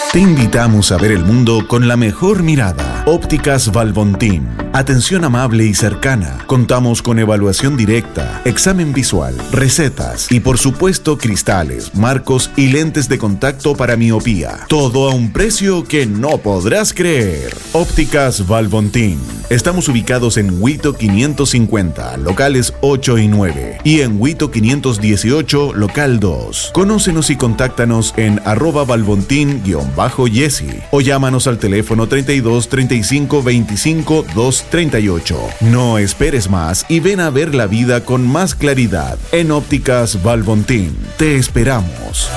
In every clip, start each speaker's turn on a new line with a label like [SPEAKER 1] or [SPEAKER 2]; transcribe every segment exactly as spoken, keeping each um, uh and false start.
[SPEAKER 1] Te invitamos a ver el mundo con la mejor mirada. Ópticas Valbontín. Atención amable y cercana. Contamos con evaluación directa, examen visual, recetas y por supuesto cristales, marcos y lentes de contacto para miopía. Todo a un precio que no podrás creer. Ópticas Valbontín. Estamos ubicados en Huito quinientos cincuenta, locales ocho y nueve, y en Huito quinientos dieciocho, local dos. Conócenos y contáctanos en arroba valbontín-yesi o llámanos al teléfono treinta y dos, treinta y cinco, veinticinco, doscientos treinta y ocho. No esperes más y ven a ver la vida con más claridad en Ópticas Valbontín. Te esperamos.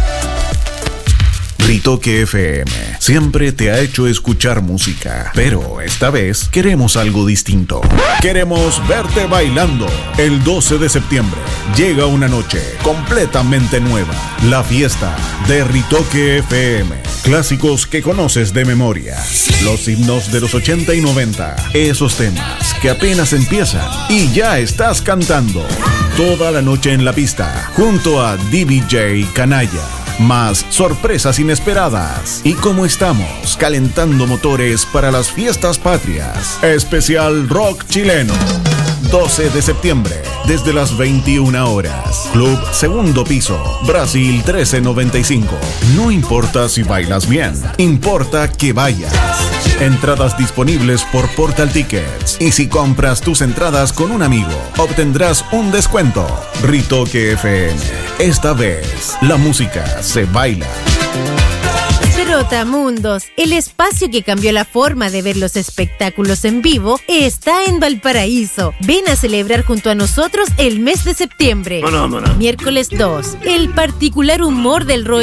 [SPEAKER 1] Ritoque F M siempre te ha hecho escuchar música, pero esta vez queremos algo distinto. Queremos verte bailando. El doce de septiembre llega una noche completamente nueva, la fiesta de Ritoque F M. Clásicos que conoces de memoria, los himnos de los ochenta y noventa, esos temas que apenas empiezan y ya estás cantando. Toda la noche en la pista, junto a D J Canalla. Más sorpresas inesperadas. Y como estamos calentando motores para las fiestas patrias, especial rock chileno. doce de septiembre, desde las veintiuna horas. Club Segundo Piso, Brasil trece noventa y cinco. No importa si bailas bien, importa que vayas. Entradas disponibles por Portal Tickets. Y si compras tus entradas con un amigo, obtendrás un descuento. Ritoque F M. Esta vez, la música se baila.
[SPEAKER 2] Trotamundos, el espacio que cambió la forma de ver los espectáculos en vivo, está en Valparaíso. Ven a celebrar junto a nosotros el mes de septiembre.
[SPEAKER 3] No, no, no, no.
[SPEAKER 2] Miércoles dos, el particular humor del Roy